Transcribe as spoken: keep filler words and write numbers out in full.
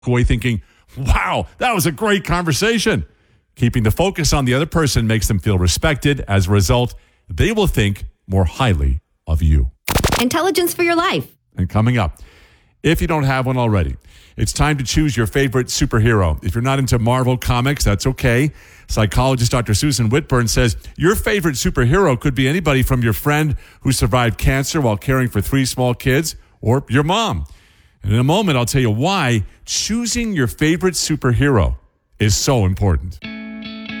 away thinking, wow, that was a great conversation. Keeping the focus on the other person makes them feel respected. As a result, they will think more highly of you. Intelligence for your life. And coming up, if you don't have one already, it's time to choose your favorite superhero. If you're not into Marvel comics, that's okay. Psychologist Doctor Susan Whitburn says your favorite superhero could be anybody from your friend who survived cancer while caring for three small kids or your mom. And in a moment, I'll tell you why choosing your favorite superhero is so important.